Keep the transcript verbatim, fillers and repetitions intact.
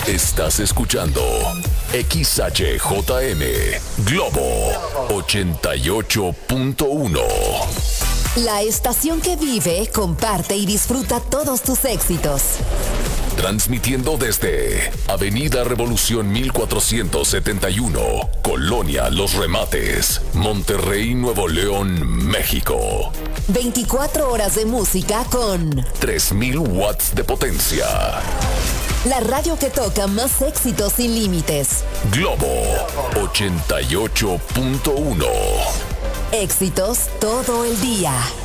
Estás escuchando X H J M Globo ochenta y ocho punto uno. La estación que vive, comparte y disfruta todos tus éxitos. Transmitiendo desde Avenida Revolución mil cuatrocientos setenta y uno, Colonia Los Remates, Monterrey, Nuevo León, México. veinticuatro horas de música con tres mil watts de potencia. La radio que toca más éxitos sin límites. Globo ochenta y ocho punto uno. Éxitos todo el día.